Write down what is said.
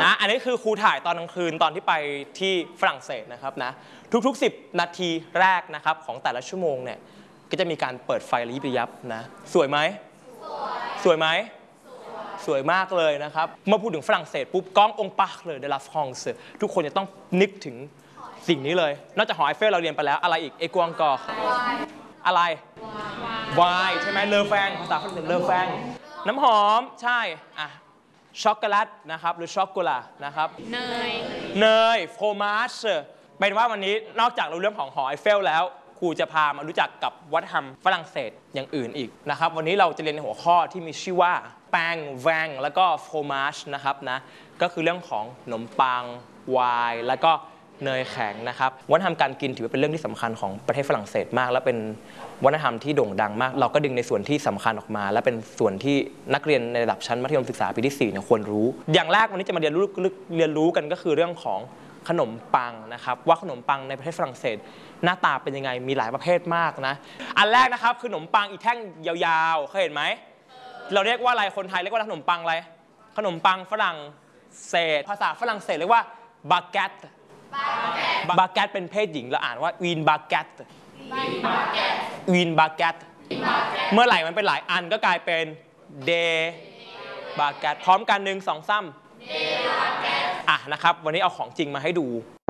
นะอันนี้คือครูถ่ายตอนกลางคืนตอนที่ไปที่ฝรั่งเศสนะครับนะทุกๆ10 นาทีแรกนะครับของแต่ละชั่วโมงเนี่ยก็จะมีการเปิดไฟระยิบระยับนะสวยไหมสวยไหมสวยมากเลยนะครับเมื่อพูดถึงฝรั่งเศสปุ๊บกล้ององค์ปาร์คเลยเดลาฟรองซ์ทุกคนจะต้องนึกถึงสิ่งนี้เลยนอกจากหอไอเฟลเราเรียนไปแล้วอะไรอีกเอกวางกอร์อะไรวายใช่ไหมเลอแฟงภาษาฝรั่งเศสเลอแฟงน้ำหอมใช่อ่ะช็อกโกแลตนะครับหรือช็อกโกแลตนะครับเนยโฟมาชเป็นว่าวันนี้นอกจากเราเรื่องของหอไอเฟลแล้วครูจะพามารู้จักกับวัฒนธรรมฝรั่งเศสอย่างอื่นอีกนะครับวันนี้เราจะเรียนในหัวข้อที่มีชื่อว่าแป้งแวงแล้วก็โฟมาชนะครับนะก็คือเรื่องของขนมปังไวน์แล้วก็เนยแข็งนะครับวัฒนธรรมการกินถือว่าเป็นเรื่องที่สำคัญของประเทศฝรั่งเศสมากและเป็นวัฒนธรรมที่โด่งดังมากเราก็ดึงในส่วนที่สำคัญออกมาและเป็นส่วนที่นักเรียนในระดับชั้นมัธยมศึกษาปีที่4เนี่ยควรรู้อย่างแรกวันนี้จะมาเรียนรู้กันก็คือเรื่องของขนมปังนะครับว่าขนมปังในประเทศฝรั่งเศสหน้าตาเป็นยังไงมีหลายประเภทมากนะอันแรกนะครับคือขนมปังอีแท่งยาวๆเคยเห็นไหมเราเรียกว่าอะไรคนไทยเรียกว่าขนมปังอะไรขนมปังฝรั่งเศสภาษาฝรั่งเศสเรียกว่าบาเกตบาเกตเป็นเพศหญิงเราอ่านว่าวีนบาเกตวีนบาเกตเมื่อไหร่มันเป็นหลายอันก็กลายเป็นเดบาเกตพร้อมกัน1 2 3อ่ะนะครับวันนี้เอาของจริงมาให้ดู